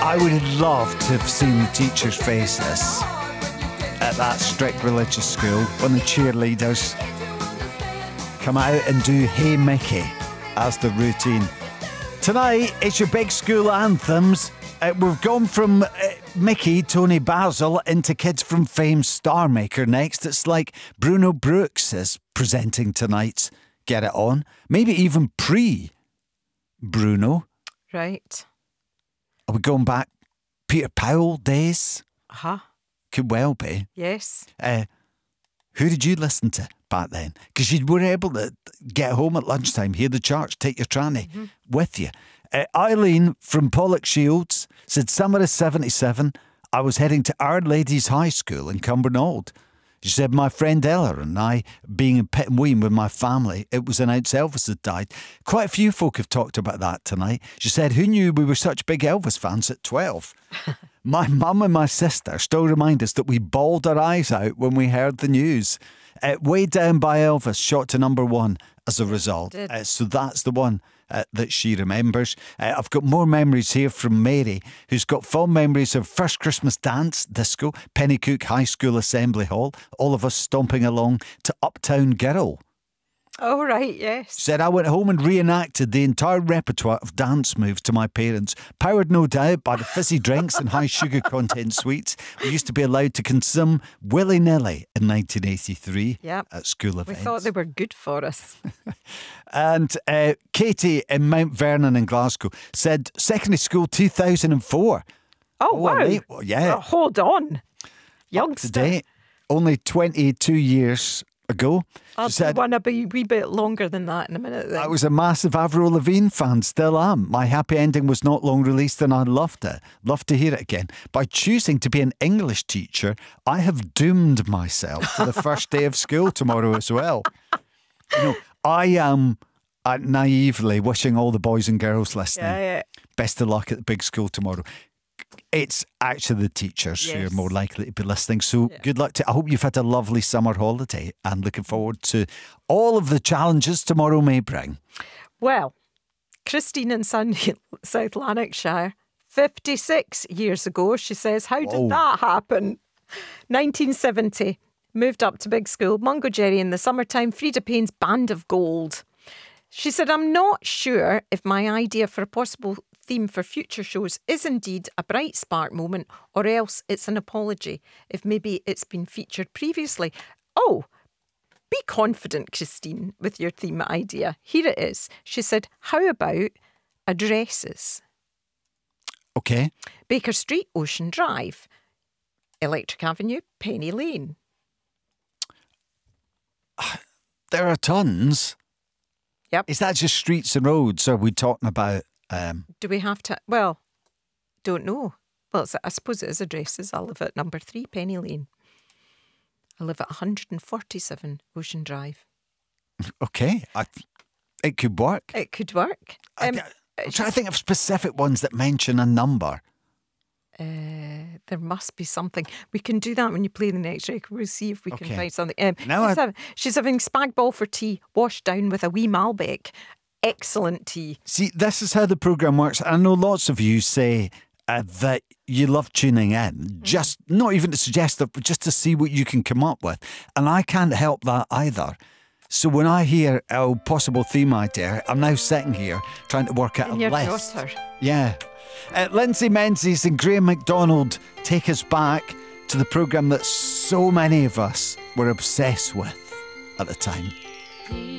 I would love to have seen the teachers' faces at that strict religious school when the cheerleaders come out and do Hey Mickey as the routine. Tonight, it's your big school anthems. We've gone from Mickey, Tony Basil, into Kids from Fame Star Maker next. It's like Bruno Brooks is presenting tonight's Get It On. Maybe even pre-Bruno. Right. Are we going back Peter Powell days? Uh-huh. Could well be. Yes. Who did you listen to back then? Because you were able to get home at lunchtime, hear the church, take your tranny with you. Eileen from Pollokshields said, summer of 77, I was heading to Our Ladies High School in Cumbernauld. She said, my friend Ella and I, being in Pittenweem with my family, it was announced Elvis had died. Quite a few folk have talked about that tonight. She said, who knew we were such big Elvis fans at 12? My mum and my sister still remind us that we bawled our eyes out when we heard the news. Way Down by Elvis shot to number 1 as a result. So that's the one that she remembers. I've got more memories here from Mary, who's got fond memories of First Christmas Dance Disco, Pennycook High School Assembly Hall, all of us stomping along to Uptown Girl. Oh, right, yes. Said, I went home and reenacted the entire repertoire of dance moves to my parents, powered no doubt by the fizzy drinks and high sugar content sweets we used to be allowed to consume willy-nilly in 1983 at school events. We thought they were good for us. And Katie in Mount Vernon in Glasgow said, secondary school 2004. Oh, wow. Right. Well, yeah. Hold on. Youngster. Today, only 22 years ago. I'll do one a wee bit longer than that in a minute then. I was a massive Avril Lavigne fan, still am. My happy ending was not long released and I loved it. Love to hear it again. By choosing to be an English teacher, I have doomed myself to the first day of school tomorrow as well. You know, I am naively wishing all the boys and girls listening best of luck at the big school tomorrow. It's actually the teachers who are more likely to be listening. So good luck to. I hope you've had a lovely summer holiday and looking forward to all of the challenges tomorrow may bring. Well, Christine in South Lanarkshire, 56 years ago, she says, how did that happen? 1970, moved up to big school, Mungo Jerry in the summertime, Frida Payne's Band of Gold. She said, I'm not sure if my idea for a possible theme for future shows is indeed a bright spark moment or else it's an apology if maybe it's been featured previously. Oh, be confident, Christine, with your theme idea. Here it is. She said, how about addresses? Okay. Baker Street, Ocean Drive, Electric Avenue, Penny Lane. There are tons. Yep. Is that just streets and roads? Or are we talking about... Do we have to... Well, don't know. Well, I suppose it is addresses. I live at number 3, Penny Lane. I live at 147 Ocean Drive. Okay. It could work. It could work. I'm trying to think of specific ones that mention a number. There must be something. We can do that when you play the next record. We'll see if we can find something. She's having spag bol for tea, washed down with a wee Malbec. Excellent tea. See, this is how the programme works. I know lots of you say that you love tuning in, just not even to suggest that, but just to see what you can come up with. And I can't help that either. So when I hear a possible theme idea, I'm now sitting here trying to work out a list. Daughter. Yeah. Lindsay Menzies and Graham MacDonald take us back to the programme that so many of us were obsessed with at the time.